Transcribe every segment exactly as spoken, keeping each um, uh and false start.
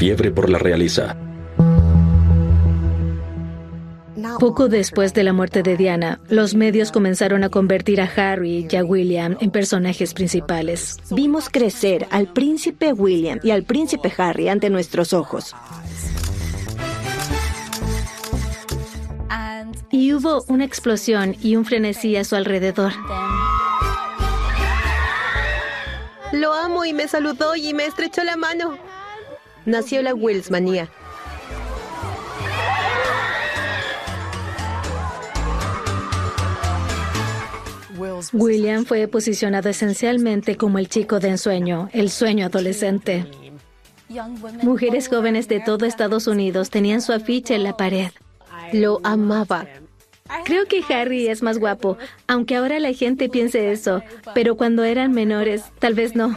fiebre por la realeza. Poco después de la muerte de Diana, los medios comenzaron a convertir a Harry y a William en personajes principales. Vimos crecer al príncipe William y al príncipe Harry ante nuestros ojos. Y hubo una explosión y un frenesí a su alrededor. Lo amo y me saludó y me estrechó la mano. Nació la Willsmanía. William fue posicionado esencialmente como el chico de ensueño, el sueño adolescente. Mujeres jóvenes de todo Estados Unidos tenían su afiche en la pared. Lo amaba. Creo que Harry es más guapo, aunque ahora la gente piense eso, pero cuando eran menores, tal vez no.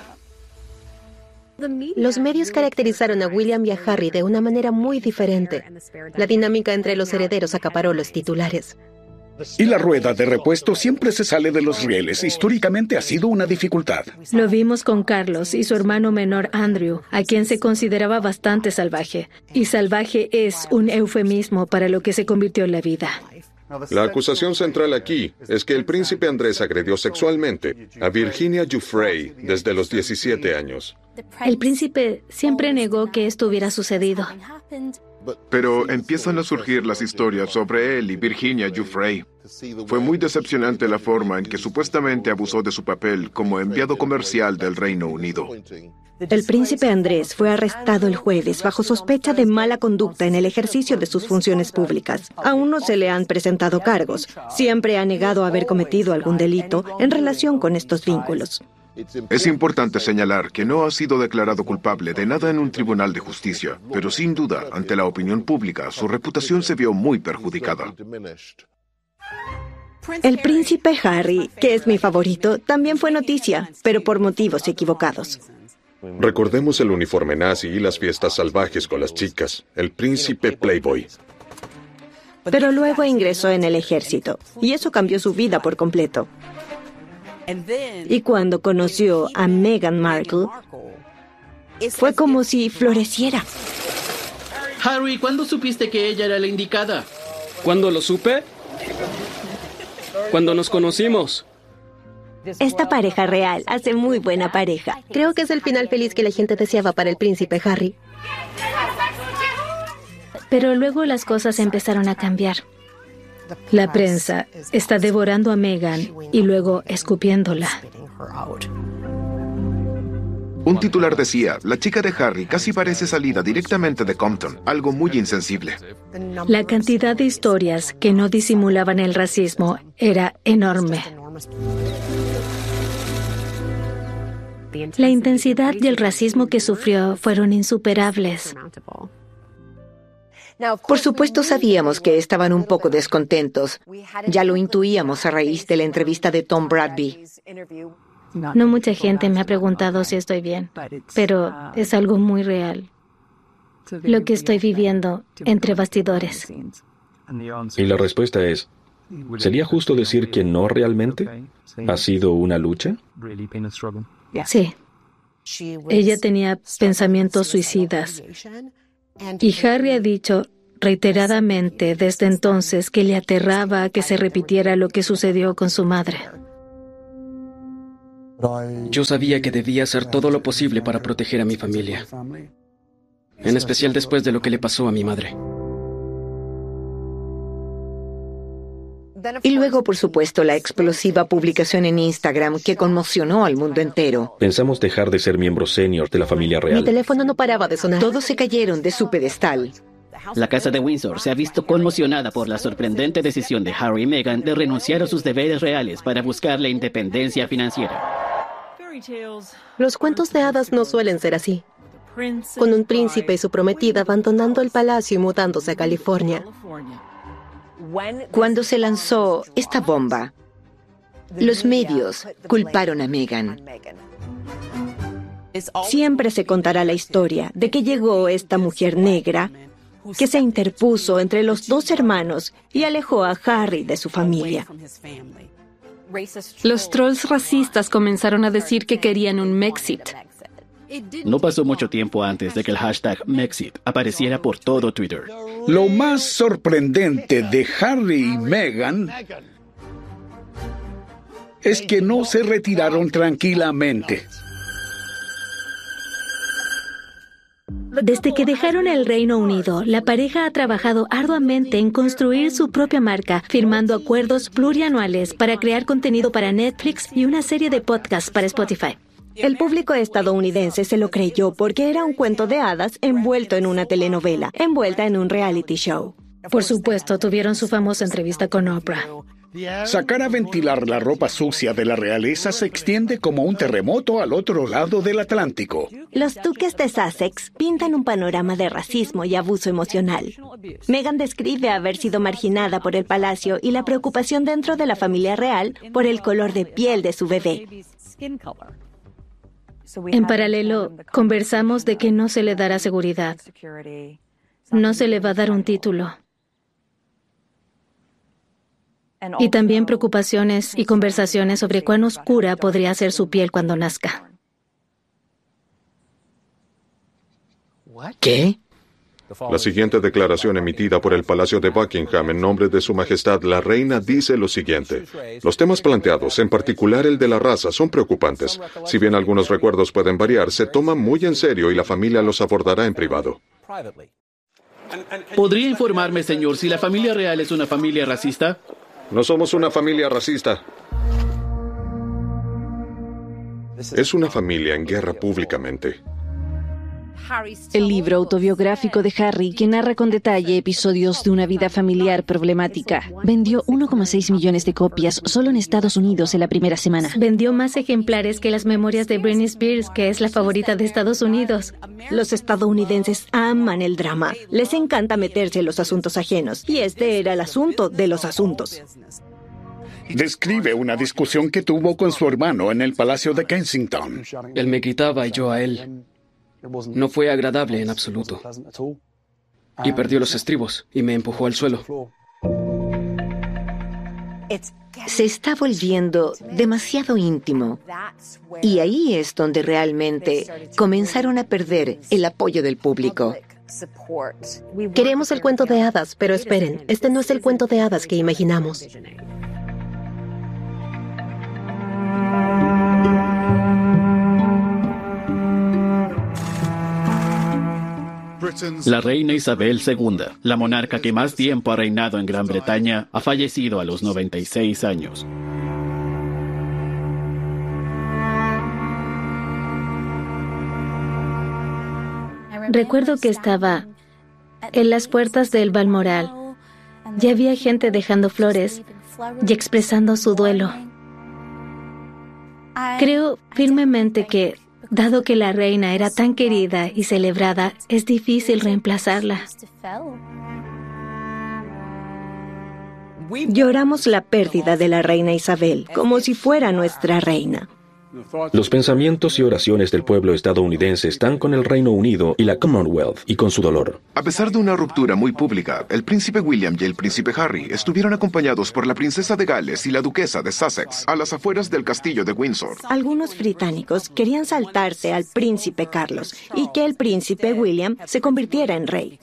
Los medios caracterizaron a William y a Harry de una manera muy diferente. La dinámica entre los herederos acaparó los titulares. Y la rueda de repuesto siempre se sale de los rieles. Históricamente ha sido una dificultad. Lo vimos con Carlos y su hermano menor Andrew, a quien se consideraba bastante salvaje. Y salvaje es un eufemismo para lo que se convirtió en la vida. La acusación central aquí es que el príncipe Andrés agredió sexualmente a Virginia Giuffre desde los diecisiete años. El príncipe siempre negó que esto hubiera sucedido. Pero empiezan a surgir las historias sobre él y Virginia Giuffre. Fue muy decepcionante la forma en que supuestamente abusó de su papel como enviado comercial del Reino Unido. El príncipe Andrés fue arrestado el jueves bajo sospecha de mala conducta en el ejercicio de sus funciones públicas. Aún no se le han presentado cargos. Siempre ha negado haber cometido algún delito en relación con estos vínculos. Es importante señalar que no ha sido declarado culpable de nada en un tribunal de justicia, pero sin duda, ante la opinión pública, su reputación se vio muy perjudicada. El príncipe Harry, que es mi favorito, también fue noticia, pero por motivos equivocados. Recordemos el uniforme nazi y las fiestas salvajes con las chicas, el príncipe Playboy. Pero luego ingresó en el ejército, y eso cambió su vida por completo. Y cuando conoció a Meghan Markle, fue como si floreciera. Harry, ¿cuándo supiste que ella era la indicada? ¿Cuándo lo supe? Cuando nos conocimos. Esta pareja real hace muy buena pareja. Creo que es el final feliz que la gente deseaba para el príncipe Harry. Pero luego las cosas empezaron a cambiar. La prensa está devorando a Meghan y luego escupiéndola. Un titular decía, la chica de Harry casi parece salida directamente de Compton, algo muy insensible. La cantidad de historias que no disimulaban el racismo era enorme. La intensidad y el racismo que sufrió fueron insuperables. Por supuesto sabíamos que estaban un poco descontentos. Ya lo intuíamos a raíz de la entrevista de Tom Bradby. No mucha gente me ha preguntado si estoy bien, pero es algo muy real. Lo que estoy viviendo entre bastidores. Y la respuesta es, ¿sería justo decir que no realmente? ¿Ha sido una lucha? Sí. Ella tenía pensamientos suicidas. Y Harry ha dicho reiteradamente desde entonces que le aterraba que se repitiera lo que sucedió con su madre. Yo sabía que debía hacer todo lo posible para proteger a mi familia, en especial después de lo que le pasó a mi madre. Y luego, por supuesto, la explosiva publicación en Instagram que conmocionó al mundo entero. Pensamos dejar de ser miembros senior de la familia real. Mi teléfono no paraba de sonar. Todos se cayeron de su pedestal. La Casa de Windsor se ha visto conmocionada por la sorprendente decisión de Harry y Meghan de renunciar a sus deberes reales para buscar la independencia financiera. Los cuentos de hadas no suelen ser así. Con un príncipe y su prometida abandonando el palacio y mudándose a California. Cuando se lanzó esta bomba, los medios culparon a Meghan. Siempre se contará la historia de que llegó esta mujer negra que se interpuso entre los dos hermanos y alejó a Harry de su familia. Los trolls racistas comenzaron a decir que querían un Mexit. No pasó mucho tiempo antes de que el hashtag Mexit apareciera por todo Twitter. Lo más sorprendente de Harry y Meghan es que no se retiraron tranquilamente. Desde que dejaron el Reino Unido, la pareja ha trabajado arduamente en construir su propia marca, firmando acuerdos plurianuales para crear contenido para Netflix y una serie de podcasts para Spotify. El público estadounidense se lo creyó porque era un cuento de hadas envuelto en una telenovela, envuelta en un reality show. Por supuesto, tuvieron su famosa entrevista con Oprah. Sacar a ventilar la ropa sucia de la realeza se extiende como un terremoto al otro lado del Atlántico. Los duques de Sussex pintan un panorama de racismo y abuso emocional. Meghan describe haber sido marginada por el palacio y la preocupación dentro de la familia real por el color de piel de su bebé. En paralelo, conversamos de que no se le dará seguridad. No se le va a dar un título. Y también preocupaciones y conversaciones sobre cuán oscura podría ser su piel cuando nazca. ¿Qué? La siguiente declaración emitida por el Palacio de Buckingham en nombre de Su Majestad la Reina dice lo siguiente. Los temas planteados, en particular el de la raza, son preocupantes. Si bien algunos recuerdos pueden variar, se toman muy en serio y la familia los abordará en privado. ¿Podría informarme, señor, si la familia real es una familia racista? No somos una familia racista. Es una familia en guerra públicamente. El libro autobiográfico de Harry, que narra con detalle episodios de una vida familiar problemática, vendió uno coma seis millones de copias solo en Estados Unidos en la primera semana. Vendió más ejemplares que las memorias de Britney Spears, que es la favorita de Estados Unidos. Los estadounidenses aman el drama. Les encanta meterse en los asuntos ajenos. Y este era el asunto de los asuntos. Describe una discusión que tuvo con su hermano en el Palacio de Kensington. Él me gritaba y yo a él. No fue agradable en absoluto. Y perdió los estribos y me empujó al suelo. Se está volviendo demasiado íntimo. Y ahí es donde realmente comenzaron a perder el apoyo del público. Queremos el cuento de hadas, pero esperen, este no es el cuento de hadas que imaginamos. La reina Isabel segunda, la monarca que más tiempo ha reinado en Gran Bretaña, ha fallecido a los noventa y seis años. Recuerdo que estaba en las puertas del Balmoral. Ya había gente dejando flores y expresando su duelo. Creo firmemente que, dado que la reina era tan querida y celebrada, es difícil reemplazarla. Lloramos la pérdida de la reina Isabel, como si fuera nuestra reina. Los pensamientos y oraciones del pueblo estadounidense están con el Reino Unido y la Commonwealth y con su dolor. A pesar de una ruptura muy pública, el príncipe William y el príncipe Harry estuvieron acompañados por la princesa de Gales y la duquesa de Sussex a las afueras del castillo de Windsor. Algunos británicos querían saltarse al príncipe Carlos y que el príncipe William se convirtiera en rey.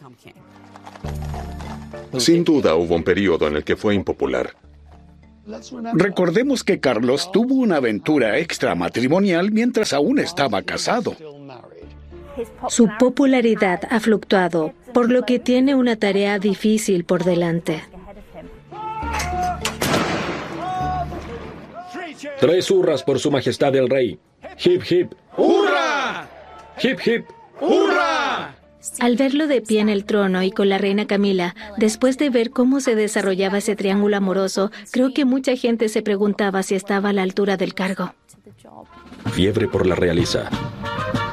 Sin duda hubo un periodo en el que fue impopular. Recordemos que Carlos tuvo una aventura extramatrimonial mientras aún estaba casado. Su popularidad ha fluctuado, por lo que tiene una tarea difícil por delante. Tres hurras por su majestad el rey. Hip, hip. ¡Hurra! Hip, hip. ¡Hurra! Al verlo de pie en el trono y con la reina Camila, después de ver cómo se desarrollaba ese triángulo amoroso, creo que mucha gente se preguntaba si estaba a la altura del cargo. Fiebre por la realeza.